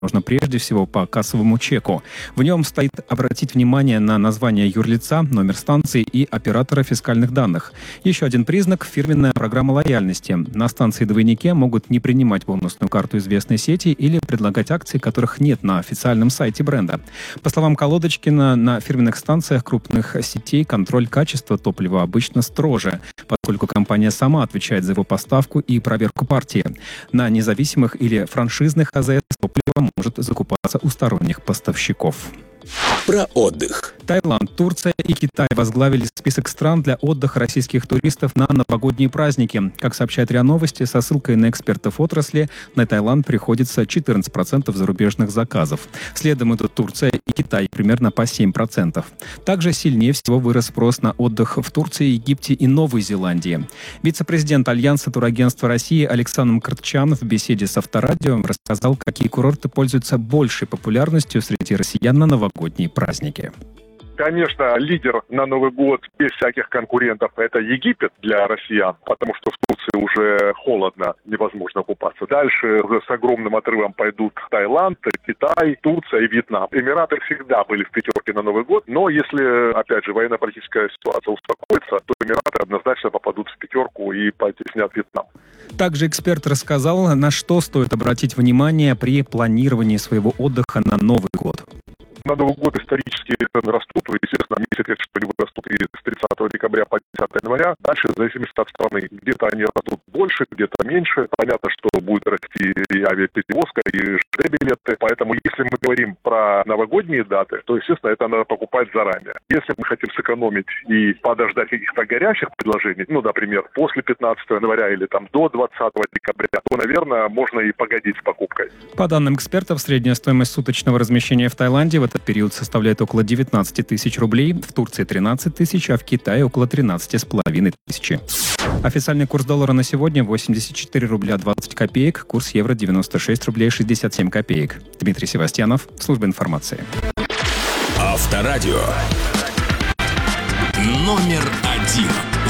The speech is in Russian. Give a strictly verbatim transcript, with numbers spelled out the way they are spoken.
нужно прежде всего по кассовому чеку. В нем стоит обратить внимание на название юрлица, номер станции и оператора фискальных данных. Еще один признак – фирменная программа лояльности. На станции-двойнике могут не принимать бонусную карту известной сети или предлагать акции, которых нет на официальном сайте бренда. По словам Колодочкина, на фирменных станциях крупных сетей контроль качества топлива обычно строже, поскольку компания сама отвечает за его поставку и проверку партии. На независимых или франшизных АЗС топливо может закупаться у сторонних поставщиков. Про отдых. Таиланд, Турция и Китай возглавили список стран для отдыха российских туристов на новогодние праздники. Как сообщает РИА Новости, со ссылкой на экспертов отрасли, на Таиланд приходится четырнадцать процентов зарубежных заказов. Следом идут Турция и Китай, примерно по семь процентов. Также сильнее всего вырос спрос на отдых в Турции, Египте и Новой Зеландии. Вице-президент Альянса турагентства России Александр Картчан в беседе с Авторадио рассказал, какие курорты пользуются большей популярностью среди россиян на новогодние праздники. Конечно, лидер на Новый год без всяких конкурентов – это Египет для россиян, потому что в Турции уже холодно, невозможно купаться. Дальше уже с огромным отрывом пойдут Таиланд, Китай, Турция и Вьетнам. Эмираты всегда были в пятерке на Новый год, но если, опять же, военно-политическая ситуация успокоится, то Эмираты однозначно попадут в пятерку и потеснят Вьетнам. Также эксперт рассказал, на что стоит обратить внимание при планировании своего отдыха на Новый год. На Новый год исторически цены растут, естественно, месяц, что они растут и с тридцатого декабря по десятого января. Дальше, в зависимости от страны, где-то они растут больше, где-то меньше. Понятно, что будет расти и авиаперевозка, и ЖД-билеты. Поэтому, если мы говорим про новогодние даты, то, естественно, это надо покупать заранее. Если мы хотим сэкономить и подождать каких-то горячих предложений, ну, например, после пятнадцатого января или там до двадцатого декабря, то, наверное, можно и погодить с покупкой. По данным экспертов, средняя стоимость суточного размещения в Таиланде в этот период составляет около девятнадцать тысяч рублей, в Турции тринадцать тысяч, а в Китае около тринадцать с половиной тысячи. Официальный курс доллара на сегодня восемьдесят четыре рубля двадцать копеек, курс евро девяносто шесть рублей шестьдесят семь копеек. Дмитрий Севастьянов, служба информации. Авторадио. Номер один